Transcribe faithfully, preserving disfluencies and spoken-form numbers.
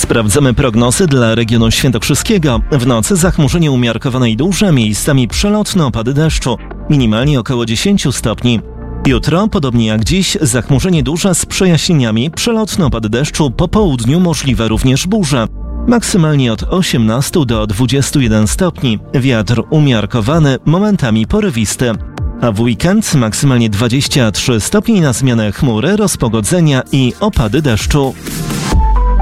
Sprawdzamy prognozy dla regionu świętokrzyskiego. W nocy zachmurzenie umiarkowane i duże, miejscami przelotne opady deszczu. Minimalnie około dziesięć stopni. Jutro, podobnie jak dziś, zachmurzenie duże z przejaśnieniami, przelotne opady deszczu, po południu możliwe również burze. Maksymalnie od osiemnastu do dwudziestu jeden stopni. Wiatr umiarkowany, momentami porywisty. A w weekend maksymalnie dwadzieścia trzy stopnie, na zmianę chmury, rozpogodzenia i opady deszczu.